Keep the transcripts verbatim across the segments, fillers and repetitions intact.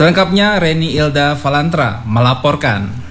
Selengkapnya Reni Ilda Valantra melaporkan.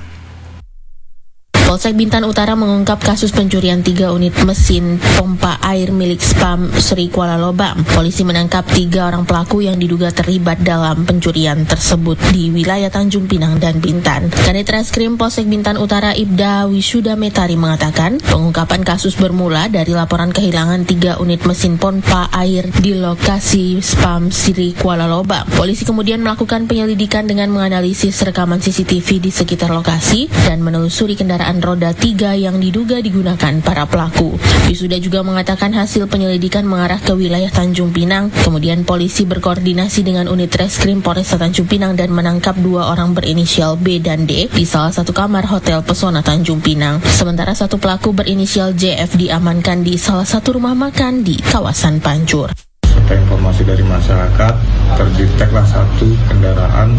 Polsek Bintan Utara mengungkap kasus pencurian tiga unit mesin pompa air milik Spam Sri Kuala Lobam. Polisi menangkap tiga orang pelaku yang diduga terlibat dalam pencurian tersebut di wilayah Tanjung Pinang dan Bintan. Kanit Reskrim Polsek Bintan Utara Ibda Wisuda Metari mengatakan, pengungkapan kasus bermula dari laporan kehilangan tiga unit mesin pompa air di lokasi Spam Sri Kuala Lobam. Polisi kemudian melakukan penyelidikan dengan menganalisis rekaman C C T V di sekitar lokasi dan menelusuri kendaraan roda tiga yang diduga digunakan para pelaku. Wisuda juga mengatakan hasil penyelidikan mengarah ke wilayah Tanjung Pinang. Kemudian polisi berkoordinasi dengan unit Reskrim Polresta Tanjung Pinang dan menangkap dua orang berinisial B dan D di salah satu kamar Hotel Pesona Tanjung Pinang. Sementara satu pelaku berinisial J F diamankan di salah satu rumah makan di kawasan Pancur. Serta informasi dari masyarakat, terdeteklah satu kendaraan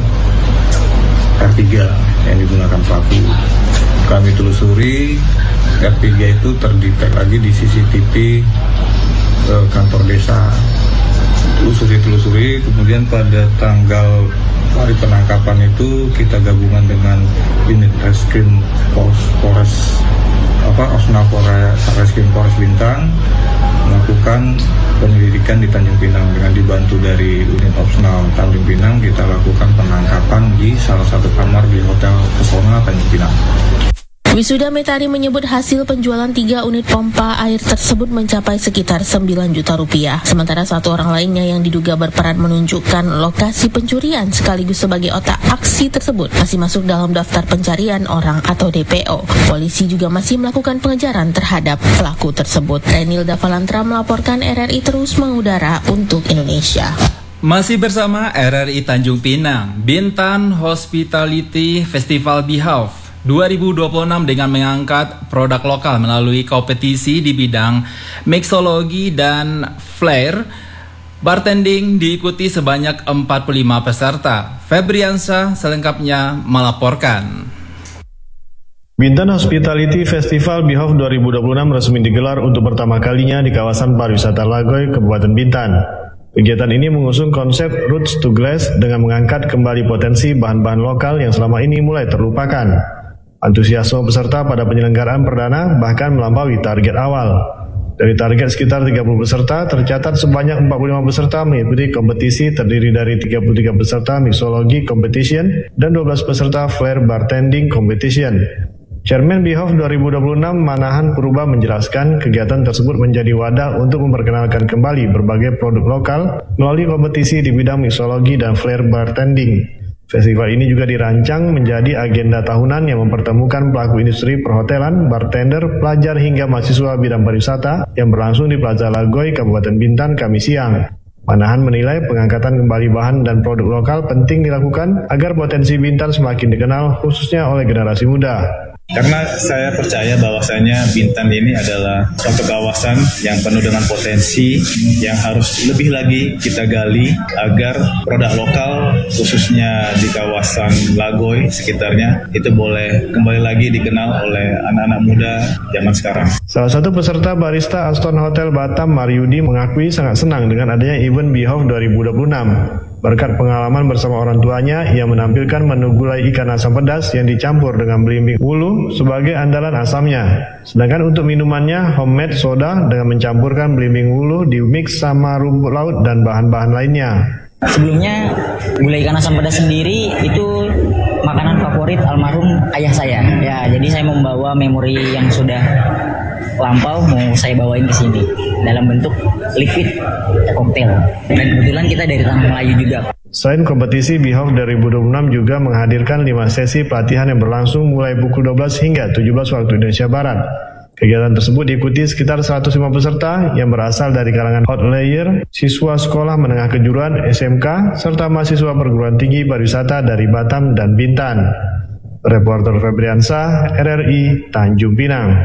R tiga yang digunakan pelaku. Kami telusuri, R tiga itu terdetek lagi di C C T V eh, kantor desa. Telusuri-telusuri, kemudian pada tanggal hari penangkapan itu kita gabungan dengan unit Reskrim Polres, Polres apa Osna Polres Reskrim Polres Bintan melakukan penyelidikan di Tanjung Pinang. Dengan dibantu dari unit opsional Tanjung Pinang, kita lakukan penangkapan di salah satu kamar di Hotel Pesona Tanjung Pinang. Wisuda Metari menyebut hasil penjualan tiga unit pompa air tersebut mencapai sekitar sembilan juta rupiah. Sementara satu orang lainnya yang diduga berperan menunjukkan lokasi pencurian sekaligus sebagai otak aksi tersebut masih masuk dalam daftar pencarian orang atau D P O. Polisi juga masih melakukan pengejaran terhadap pelaku tersebut. Renilda Valantra melaporkan. R R I terus mengudara untuk Indonesia. Masih bersama R R I Tanjung Pinang, Bintan Hospitality Festival Beehive dua ribu dua puluh enam dengan mengangkat produk lokal melalui kompetisi di bidang mixologi dan flair. Bartending diikuti sebanyak empat puluh lima peserta. Febriansa selengkapnya melaporkan. Bintan Hospitality Festival Beehive dua ribu dua puluh enam resmi digelar untuk pertama kalinya di kawasan pariwisata Lagoy, Kabupaten Bintan. Kegiatan ini mengusung konsep Roots to Glass dengan mengangkat kembali potensi bahan-bahan lokal yang selama ini mulai terlupakan. Antusiasme peserta pada penyelenggaraan perdana bahkan melampaui target awal. Dari target sekitar tiga puluh peserta, tercatat sebanyak empat puluh lima peserta mengikuti kompetisi terdiri dari tiga puluh tiga peserta mixology competition dan dua belas peserta flair bartending competition. Chairman Beehive dua ribu dua puluh enam Manahan Purba menjelaskan kegiatan tersebut menjadi wadah untuk memperkenalkan kembali berbagai produk lokal melalui kompetisi di bidang mixologi dan flair bartending. Festival ini juga dirancang menjadi agenda tahunan yang mempertemukan pelaku industri perhotelan, bartender, pelajar hingga mahasiswa bidang pariwisata yang berlangsung di Plaza Lagoy, Kabupaten Bintan, Kamis siang. Manahan menilai pengangkatan kembali bahan dan produk lokal penting dilakukan agar potensi Bintan semakin dikenal khususnya oleh generasi muda. Karena saya percaya bahwasanya Bintan ini adalah suatu kawasan yang penuh dengan potensi yang harus lebih lagi kita gali agar produk lokal khususnya di kawasan Lagoy sekitarnya itu boleh kembali lagi dikenal oleh anak-anak muda zaman sekarang. Salah satu peserta barista Aston Hotel Batam, Mariudi, mengakui sangat senang dengan adanya event Beehive dua ribu dua puluh enam. Berkat pengalaman bersama orang tuanya, ia menampilkan menu gulai ikan asam pedas yang dicampur dengan belimbing ulu sebagai andalan asamnya. Sedangkan untuk minumannya, homemade soda dengan mencampurkan belimbing ulu dimix sama rumput laut dan bahan-bahan lainnya. Sebelumnya, gulai ikan asam pedas sendiri itu makanan favorit almarhum ayah saya. Ya, jadi saya membawa memori yang sudah lampau mau saya bawain ke sini dalam bentuk liquid cocktail. Dan kebetulan kita dari tanah Melayu juga. Selain kompetisi, Beehive dua ribu dua puluh enam juga menghadirkan lima sesi pelatihan yang berlangsung mulai pukul dua belas hingga tujuh belas waktu Indonesia Barat. Kegiatan tersebut diikuti sekitar seratus lima peserta yang berasal dari kalangan hotelier, siswa sekolah menengah kejuruan S M K, serta mahasiswa perguruan tinggi pariwisata dari Batam dan Bintan. Reporter Febriansa, R R I, Tanjung Pinang.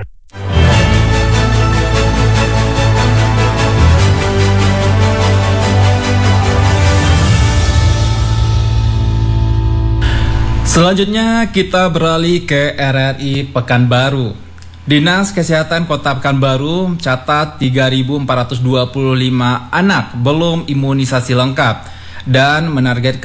Selanjutnya kita beralih ke R R I Pekanbaru. Dinas Kesehatan Kota Pekanbaru mencatat tiga ribu empat ratus dua puluh lima anak belum imunisasi lengkap dan menargetkan